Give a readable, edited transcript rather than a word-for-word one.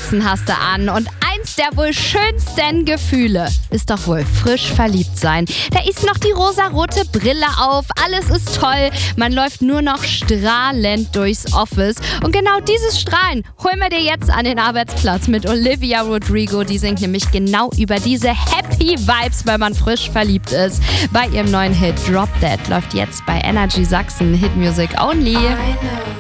Sachsen hast du an und eins der wohl schönsten Gefühle ist doch wohl frisch verliebt sein. Da ist noch die rosarote Brille auf, alles ist toll, man läuft nur noch strahlend durchs Office und genau dieses Strahlen holen wir dir jetzt an den Arbeitsplatz mit Olivia Rodrigo. Die singt nämlich genau über diese Happy Vibes, weil man frisch verliebt ist. Bei ihrem neuen Hit Drop Dead läuft jetzt bei Energy Sachsen Hit Music Only.